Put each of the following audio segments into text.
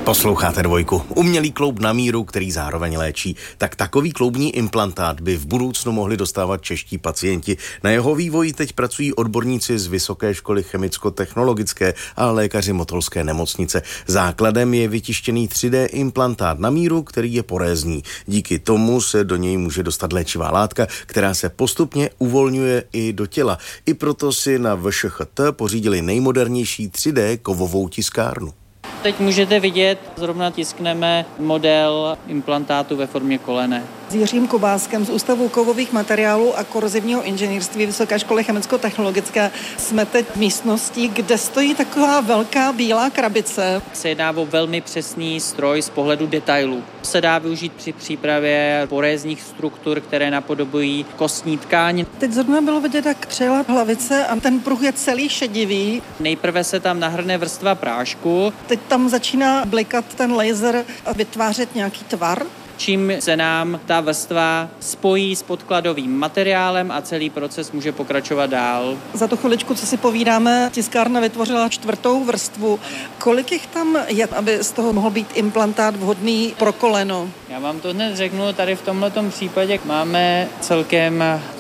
Posloucháte Dvojku. Umělý kloub na míru, který zároveň léčí. Tak takový kloubní implantát by v budoucnu mohli dostávat čeští pacienti. Na jeho vývoji teď pracují odborníci z Vysoké školy chemicko-technologické a lékaři Motolské nemocnice. Základem je vytištěný 3D implantát na míru, který je porézní. Díky tomu se do něj může dostat léčivá látka, která se postupně uvolňuje i do těla. I proto si na VŠCHT pořídili nejmodernější 3D kovovou tiskárnu. Teď můžete vidět, zrovna tiskneme model implantátu ve formě kolene. S Jiřím Kubáskem z Ústavu kovových materiálů a korozivního inženýrství Vysoké školy chemicko-technologické jsme teď v místnosti, kde stojí taková velká bílá krabice. Se jedná o velmi přesný stroj z pohledu detailů. Se dá využít při přípravě porézních struktur, které napodobují kostní tkáň. Teď zrovna bylo vidět, jak přejela hlavice a ten pruh je celý šedivý. Nejprve se tam nahrne vrstva prášku. Teď tam začíná blikat ten laser a vytvářet nějaký tvar. Čím se nám ta vrstva spojí s podkladovým materiálem a celý proces může pokračovat dál. Za tu chviličku, co si povídáme, tiskárna vytvořila 4. vrstvu. Kolik jich tam je, aby z toho mohl být implantát vhodný pro koleno? Já vám to hned řeknu, tady v tomhletom případě máme celkem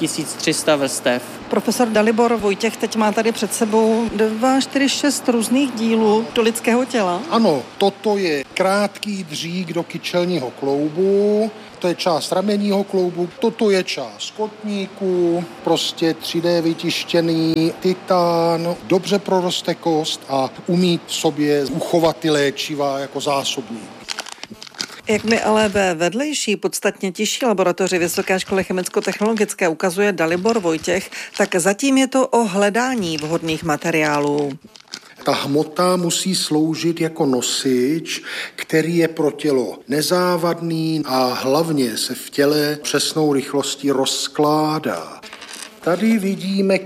1300 vrstev. Profesor Dalibor Vojtěch teď má tady před sebou 2, 4, 6 různých dílů do lidského těla. Ano, toto je krátký dřík do kyčelního kloubu, to je část ramenního kloubu, toto je část kotníku, prostě 3D vytištěný titán, dobře proroste kost a umí v sobě uchovat ty léčiva jako zásobník. Jak mi ale ve vedlejší, podstatně těžší laboratoři Vysoké školy chemicko-technologické ukazuje Dalibor Vojtěch, tak zatím je to o hledání vhodných materiálů. Ta hmota musí sloužit jako nosič, který je pro tělo nezávadný a hlavně se v těle přesnou rychlostí rozkládá. Tady vidíme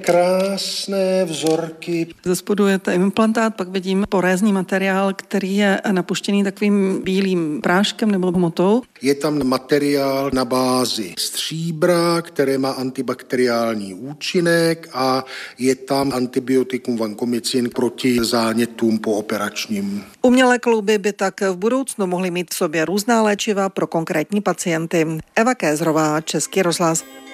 krásné vzorky. Ze spodu je to implantát, pak vidíme porézní materiál, který je napuštěný takovým bílým práškem nebo hmotou. Je tam materiál na bázi stříbra, které má antibakteriální účinek a je tam antibiotikum vancomycin proti zánětům pooperačním. Umělé klouby by tak v budoucnu mohly mít v sobě různá léčiva pro konkrétní pacienty. Eva Kézrová, Český rozhlas.